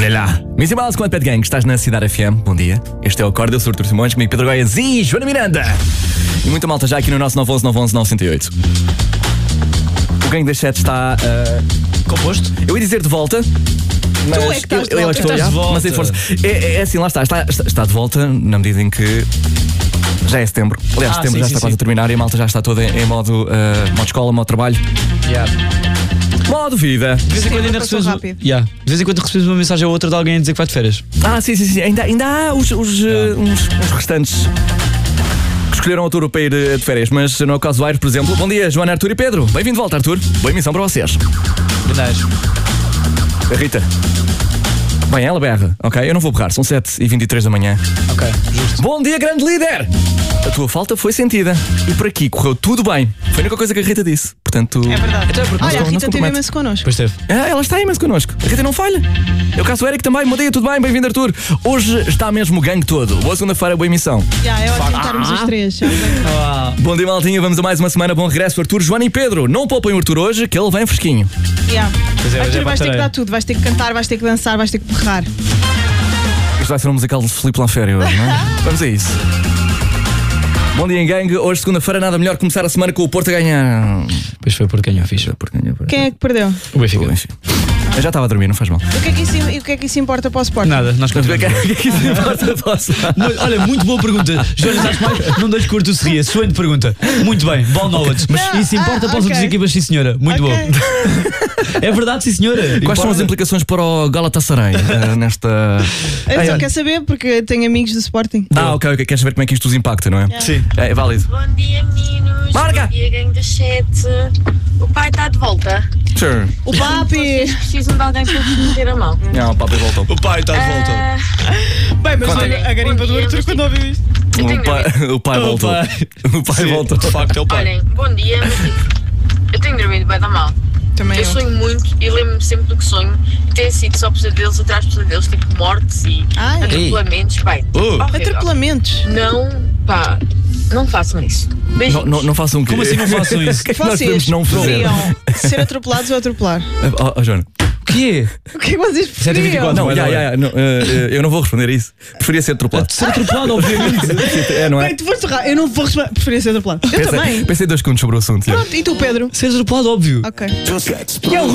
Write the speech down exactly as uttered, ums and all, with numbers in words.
Olha lá. Missy Mouse com a Pet Gang, estás na Cidade F M. Bom dia. Este é o Acorde, eu sou o Artur Simões, comigo Pedro Goiás e Joana Miranda. E muita malta já aqui no nosso nove um um nove um um nove zero oito. O Gang das sete está uh, composto. Eu ia dizer de volta. Mas tu é que estás de eu, eu, eu volta. estou, Estás já, de volta. Mas é, de força. É, é assim, lá está, está, está. Está de volta na medida em que já é setembro. Aliás, Ah, setembro sim, já sim, está sim. quase a terminar e a malta já está toda em, em modo, uh, modo escola, modo trabalho. Yeah. Modo vida. De vez em quando ainda passou recebes uma... rápido. yeah. De vez em quando recebes uma mensagem ou outra de alguém a dizer que vai de férias. Ah, sim, sim, sim. Ainda, ainda há os, os, uh, uns, uns restantes que escolheram o Artur para ir uh, de férias, mas não é o caso do Aires, por exemplo. Bom dia, Joana, Artur e Pedro. Bem-vindo de volta, Artur. Boa emissão para vocês. Verdade. A Rita. Bem, ela berra. Ok, eu não vou berrar. São sete e vinte e três da manhã. Ok, justo. Bom dia, grande líder! A tua falta foi sentida. E por aqui correu tudo bem. Foi a única coisa que a Rita disse. Portanto. É verdade. Então é porque Olha, não a se Rita teve compromete. imenso connosco. Depois teve. Ah, ela está imenso connosco. A Rita não falha. É o caso do Eric também. Bom dia, tudo bem? Bem-vindo, Artur. Hoje está mesmo o gangue todo. Boa segunda-feira, boa emissão. Já, é ótimo estarmos os três. já. Ah, Bom dia, maltinha. Vamos a mais uma semana. Bom regresso, Artur, Joana e Pedro. Não poupem o Artur hoje, que ele vem fresquinho. Já. Pois é, Arthur, hoje é vais ter que batareia. dar tudo. Vais ter que cantar, vais ter que dançar, vais ter que berrar. Isto vai ser um musical de Filipe Lanféry hoje, não é? Vamos a isso. Bom dia em gangue. Hoje, segunda-feira, nada melhor começar a semana com o Porto a ganhar. Pois foi porque ganhou a ficha. Porto ganhou, Quem é que perdeu? O Benfica. O Benfica. Eu já estava a dormir, não faz mal. O que é que isso, o que é que isso importa para o Sport? Nada, nós continuamos. Muito- Olha, muito boa pergunta. Joana, sabes mais? Não deixes curto se ria. Excelente pergunta. Muito bem, ball knowledge. Mas Ah, isso importa ah, para as outras ok. equipas, sim senhora. Muito Ok. bom. É verdade, sim senhora. Quais são as Importa. implicações para o Galatasaray eh, nesta. Eu Ai, só ai. quero saber porque tenho amigos do Sporting. Ah, ok, ok. Queres saber como é que isto os impacta, não é? Sim. É, é válido. Bom dia, meninos. Marca! Bom dia, gangue das sete. O pai está de volta. Sure. O papi! Vocês precisam de alguém para vos meter a mão. Não, o papo voltou. O pai está de volta. Ah, Bem, mas Conta. olha, a garimpa do Bom dia, Arthur mas quando tipo- ouviu isto. eu tenho O pai, o pai O voltou. pai. O pai Sim, voltou. De facto, é o pai. Olhem, bom dia, mas tipo, eu tenho dormido bem da mal. Também Eu eu. sonho muito e lembro-me sempre do que sonho. E tem sido só pesadelos atrás de pesadelos, tipo mortes e Ai. atropelamentos. Bem, Oh. horrível. Atropelamentos. Não, pá, não façam isso. Não, Beijinhos. não, não façam o quê? Como assim não façam isso? O que é que nós podemos Vocês não fazer? preferiam ser atropelados ou atropelar? Oh, oh, Joana. O quê? O que é que vocês sete e vinte e preferiam? quatro. Não, vai, já, vai. já, já, não, eh, eu não vou responder a isso. Preferia ser atropelado. Ser atropelado, obviamente. É, não é? Bem, tu foste errar. Eu não vou responder. Preferia ser atropelado. Eu Pensei- também. Pensei dois segundos sobre o assunto. já. Pronto, e tu, Pedro? Ser atropelado, óbvio. Ok. Que horror!